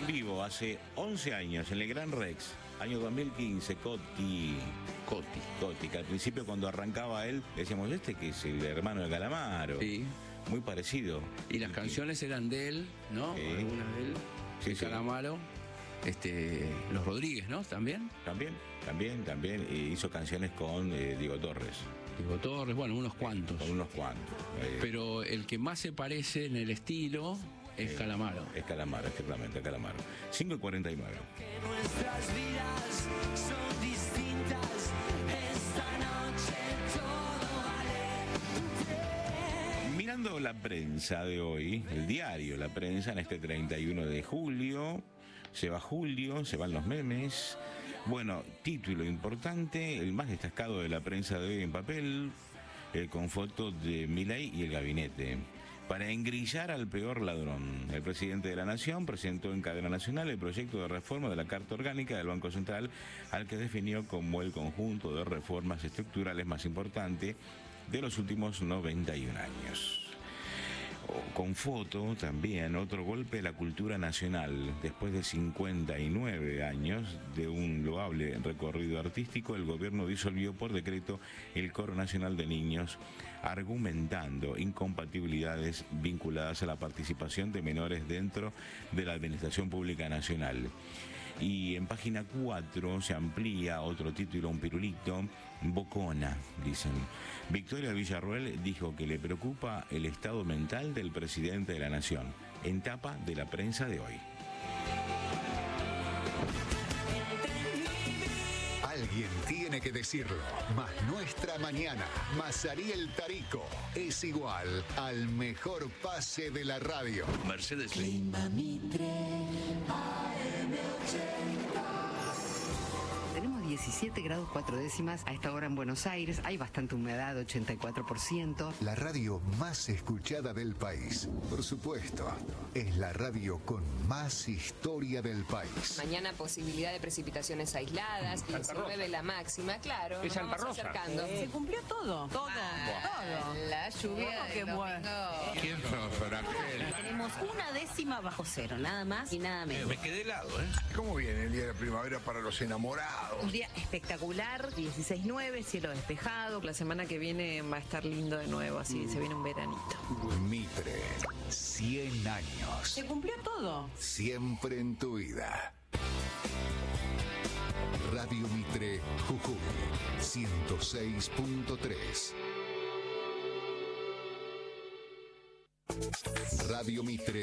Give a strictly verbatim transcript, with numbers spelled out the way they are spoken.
en vivo hace once años en el Gran Rex, año dos mil quince, Coti. Coti. Coti, que al principio cuando arrancaba él, decíamos, este que es el hermano de Calamaro. Sí. Muy parecido. Y las canciones eran de él, ¿no? Sí. Algunas de él. Sí, de sí. Calamaro. Este, los Rodríguez, ¿no? También. También, también, también. eh, hizo canciones con eh, Diego Torres. Diego Torres, bueno, unos cuantos. Con unos cuantos. eh, Pero el que más se parece en el estilo es eh, Calamaro. Es Calamaro, efectivamente, Calamaro. cinco y cuarenta y nueve. Que nuestras vidas son distintas. Esta noche todo vale. Mirando la prensa de hoy, el diario La Prensa, en este treinta y uno de julio, se va julio, se van los memes. Bueno, título importante, el más destacado de la prensa de hoy en papel, eh, con fotos de Milei y el gabinete. Para engrillar al peor ladrón, el presidente de la Nación presentó en cadena nacional el proyecto de reforma de la Carta Orgánica del Banco Central, al que definió como el conjunto de reformas estructurales más importante de los últimos noventa y un años. Con foto también, otro golpe de la cultura nacional. Después de cincuenta y nueve años de un loable recorrido artístico, el gobierno disolvió por decreto el Coro Nacional de Niños, argumentando incompatibilidades vinculadas a la participación de menores dentro de la Administración Pública Nacional. Y en página cuatro se amplía otro título, un pirulito, bocona, dicen. Victoria Villarroel dijo que le preocupa el estado mental del presidente de la Nación, en tapa de la prensa de hoy. Alguien tiene que decirlo, más nuestra mañana, más Ariel Tarico, es igual al mejor pase de la radio. Mercedes Clima Mitre, A M ochenta. Tenemos diecisiete grados cuatro décimas a esta hora en Buenos Aires. Hay bastante humedad, ochenta y cuatro por ciento. La radio más escuchada del país. Por supuesto, es la radio con más historia del país. Mañana posibilidad de precipitaciones aisladas, diecinueve la máxima, claro. Es nos Santa vamos Rosa. acercando. Se cumplió todo. Todo. Todo. La lluvia Qué del bueno. domingo. ¿Quién sos, Frankel? Tenemos una décima bajo cero, nada más y nada menos. Me quedé helado, ¿eh? ¿Cómo viene el día de la primavera para los enamorados? Un día espectacular, dieciséis nueve, cielo despejado. La semana que viene va a estar lindo de nuevo, así se viene un veranito. Mitre, cien años. Se cumplió todo. Siempre en tu vida. Radio Mitre, Jujuy, ciento seis punto tres. Radio Mitre.